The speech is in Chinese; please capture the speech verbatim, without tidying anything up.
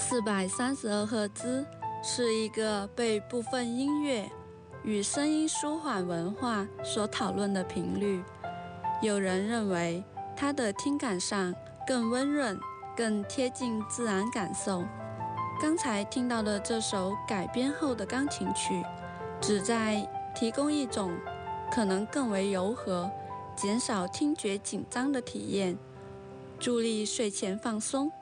四百三十二赫兹是一个被部分音乐与声音舒缓文化所讨论的频率。有人认为它的听感上更温润，更贴近自然感受。刚才听到的这首改编后的钢琴曲，旨在提供一种可能更为柔和、减少听觉紧张的体验，助力睡前放松。